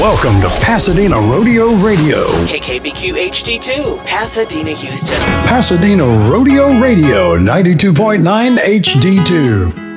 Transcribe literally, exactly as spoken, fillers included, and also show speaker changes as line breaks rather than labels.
Welcome to Pasadena Rodeo Radio.
K K B Q H D two, Pasadena, Houston.
Pasadena Rodeo Radio, ninety-two point nine H D two.